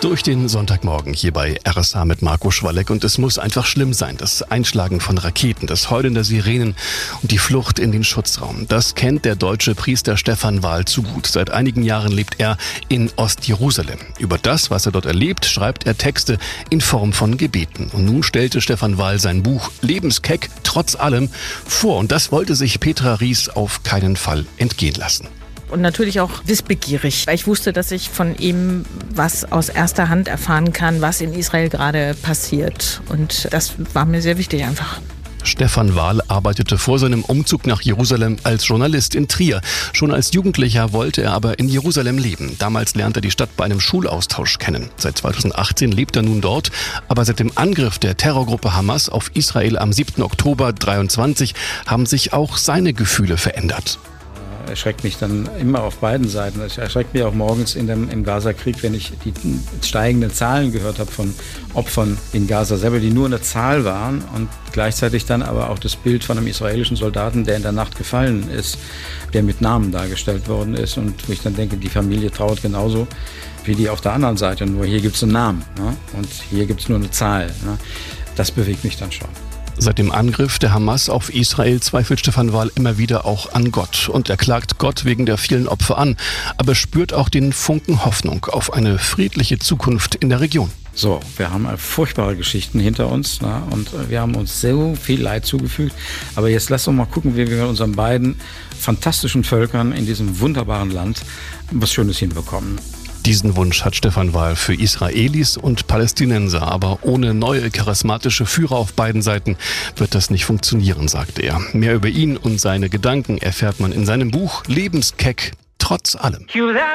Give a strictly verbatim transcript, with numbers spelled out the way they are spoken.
Durch den Sonntagmorgen hier bei R S H mit Marco Schwalleck. Und es muss einfach schlimm sein, das Einschlagen von Raketen, das Heulen der Sirenen und die Flucht in den Schutzraum. Das kennt der deutsche Priester Stefan Wahl zu gut. Seit einigen Jahren lebt er in Ostjerusalem. Über das, was er dort erlebt, schreibt er Texte in Form von Gebeten. Und nun stellte Stefan Wahl sein Buch Lebenskeck trotz allem vor. Und das wollte sich Petra Ries auf keinen Fall entgehen lassen. Und natürlich auch wissbegierig, weil ich wusste, dass ich von ihm was aus erster Hand erfahren kann, was in Israel gerade passiert. Und das war mir sehr wichtig einfach. Stefan Wahl arbeitete vor seinem Umzug nach Jerusalem als Journalist in Trier. Schon als Jugendlicher wollte er aber in Jerusalem leben. Damals lernte er die Stadt bei einem Schulaustausch kennen. Seit zweitausendachtzehn lebt er nun dort. Aber seit dem Angriff der Terrorgruppe Hamas auf Israel am siebten Oktober dreiundzwanzig haben sich auch seine Gefühle verändert. Erschreckt mich dann immer auf beiden Seiten. Es erschreckt mich auch morgens in dem, im Gaza-Krieg, wenn ich die steigenden Zahlen gehört habe von Opfern in Gaza selber, die nur eine Zahl waren, und gleichzeitig dann aber auch das Bild von einem israelischen Soldaten, der in der Nacht gefallen ist, der mit Namen dargestellt worden ist, und wo ich dann denke, die Familie trauert genauso wie die auf der anderen Seite, nur hier gibt es einen Namen, ne? Und hier gibt es nur eine Zahl. Ne? Das bewegt mich dann schon. Seit dem Angriff der Hamas auf Israel zweifelt Stefan Wahl immer wieder auch an Gott. Und er klagt Gott wegen der vielen Opfer an, aber spürt auch den Funken Hoffnung auf eine friedliche Zukunft in der Region. So, wir haben furchtbare Geschichten hinter uns, na, und wir haben uns so viel Leid zugefügt. Aber jetzt lass uns mal gucken, wie wir mit unseren beiden fantastischen Völkern in diesem wunderbaren Land was Schönes hinbekommen. Diesen Wunsch hat Stefan Wahl für Israelis und Palästinenser. Aber ohne neue charismatische Führer auf beiden Seiten wird das nicht funktionieren, sagt er. Mehr über ihn und seine Gedanken erfährt man in seinem Buch Lebenskeck trotz allem.